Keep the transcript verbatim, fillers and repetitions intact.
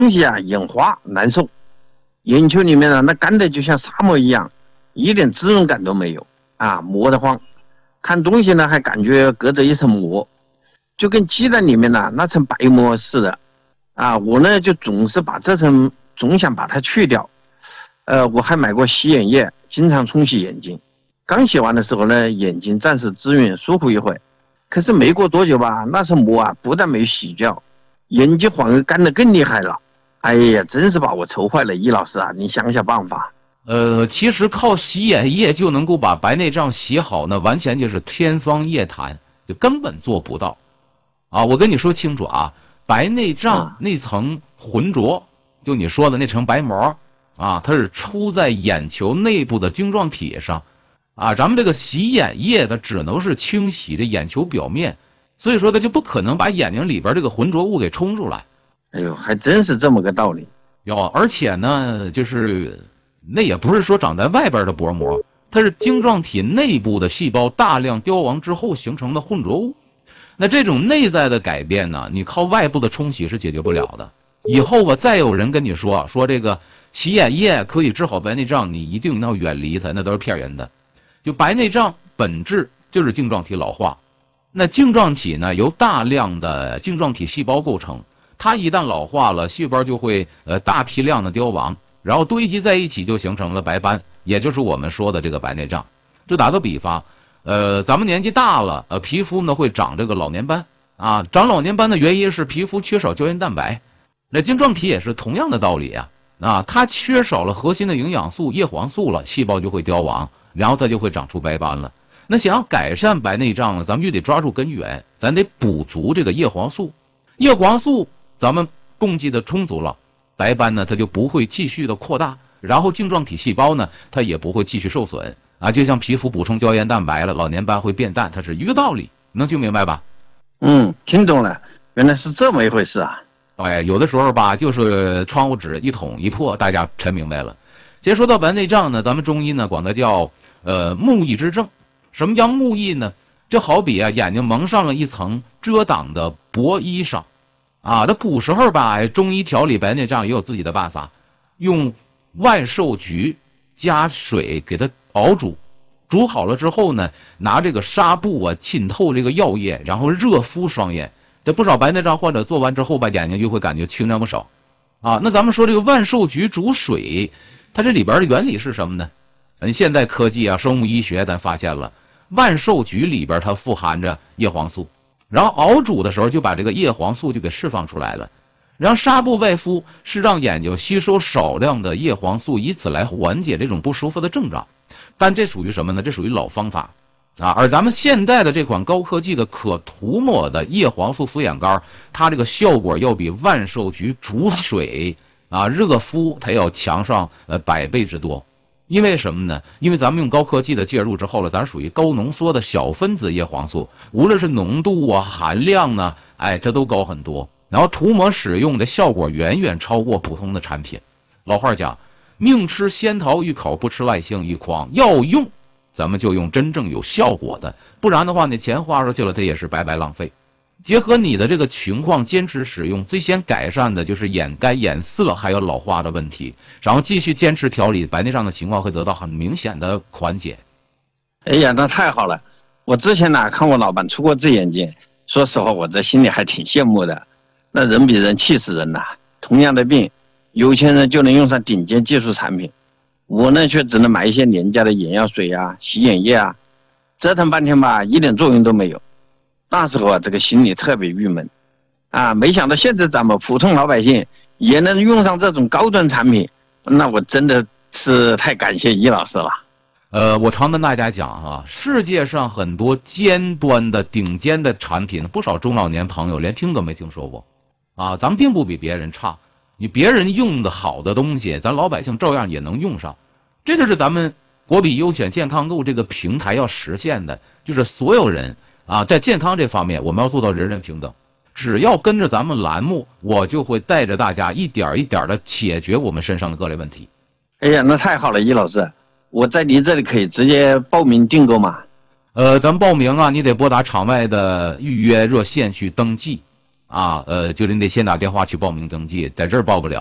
东西啊眼花难受，眼球里面啊那干的就像沙漠一样，一点滋润感都没有啊，磨得慌。看东西呢还感觉隔着一层膜，就跟鸡蛋里面呢那层白膜似的啊。我呢就总是把这层总想把它去掉。呃，我还买过洗眼液，经常冲洗眼睛。刚洗完的时候呢，眼睛暂时滋润舒服一会，可是没过多久吧，那层膜啊不但没洗掉，眼睛反而干得更厉害了。哎呀，真是把我愁坏了，易老师啊，你想想办法。 呃，其实靠洗眼液就能够把白内障洗好呢，完全就是天方夜谭，就根本做不到。啊，我跟你说清楚啊，白内障那层浑浊，就你说的那层白膜啊，它是出在眼球内部的晶状体上。啊，咱们这个洗眼液它只能是清洗这眼球表面，所以说它就不可能把眼睛里边这个浑浊物给冲出来。 哎呦，还真是这么个道理。 哟，而且呢，就是那也不是说长在外边的薄膜，它是晶状体内部的细胞大量凋亡之后形成的混浊物。那这种内在的改变呢，你靠外部的冲洗是解决不了的。以后吧，再有人跟你说说这个洗眼液可以治好白内障，你一定要远离它，那都是骗人的。就白内障本质就是晶状体老化，那晶状体呢由大量的晶状体细胞构成，它一旦老化了，细胞就会呃大批量的凋亡，然后堆积在一起就形成了白斑，也就是我们说的这个白内障。就打个比方，呃，咱们年纪大了，呃，皮肤呢会长这个老年斑啊，长老年斑的原因是皮肤缺少胶原蛋白，那晶状体也是同样的道理啊，啊，它缺少了核心的营养素叶黄素了，细胞就会凋亡。然后它就会长出白斑了。那想要改善白内障呢，咱们就得抓住根源，咱得补足这个叶黄素。叶黄素咱们供给的充足了，白斑呢它就不会继续的扩大，然后晶状体细胞呢它也不会继续受损啊。就像皮肤补充胶原蛋白了，老年斑会变淡，它是一个道理，能听明白吧？ 嗯，听懂了，原来是这么一回事啊。 哎，有的时候吧，就是窗户纸一捅一破，大家全明白了。其实说到白内障呢，咱们中医呢管它叫呃目翳之症。什么叫目翳呢？就好比啊眼睛蒙上了一层遮挡的薄衣裳啊。那古时候吧，中医调理白内障也有自己的办法，用万寿菊加水给它熬煮，煮好了之后呢，拿这个纱布啊浸透这个药液，然后热敷双眼。这不少白内障患者做完之后吧，眼睛就会感觉清亮不少啊。那咱们说这个万寿菊煮水，它这里边的原理是什么呢？嗯，现代科技啊，生物医学咱发现了，万寿菊里边它富含着叶黄素，然后熬煮的时候就把这个叶黄素就给释放出来了。然后纱布外敷是让眼睛吸收少量的叶黄素，以此来缓解这种不舒服的症状。但这属于什么呢？这属于老方法啊。而咱们现代的这款高科技的可涂抹的叶黄素敷眼膏，它这个效果要比万寿菊煮水啊热敷它要强上呃百倍之多。因为什么呢？因为咱们用高科技的介入之后了，咱属于高浓缩的小分子叶黄素，无论是浓度啊、含量呢，哎，这都高很多。然后涂抹使用的效果远远超过普通的产品。老话讲，宁吃仙桃一口，不吃外星一筐。要用，咱们就用真正有效果的，不然的话，你钱花出去了，它也是白白浪费。结合你的这个情况坚持使用，最先改善的就是眼干眼涩还有老化的问题，然后继续坚持调理，白内障的情况会得到很明显的缓解。 哎呀，那太好了！我之前呢看我老板出过这眼镜，说实话我这心里还挺羡慕的。那人比人气死人呐！同样的病，有钱人就能用上顶尖技术产品，我呢却只能买一些廉价的眼药水啊、洗眼液啊，折腾半天吧，一点作用都没有。那时候啊，这个心里特别郁闷啊！没想到现在咱们普通老百姓也能用上这种高端产品，那我真的是太感谢易老师了。 呃，我常跟大家讲啊，世界上很多尖端的顶尖的产品，不少中老年朋友连听都没听说过啊。咱们并不比别人差，你别人用的好的东西，咱老百姓照样也能用上。这就是咱们国比优选健康购这个平台要实现的，就是所有人啊，在健康这方面，我们要做到人人平等。只要跟着咱们栏目，我就会带着大家一点一点的解决我们身上的各类问题。 哎呀，那太好了，易老师，我在您这里可以直接报名订购吗？ 呃，咱报名啊，你得拨打场外的预约热线去登记啊，呃，就您得先打电话去报名登记，在这儿报不了。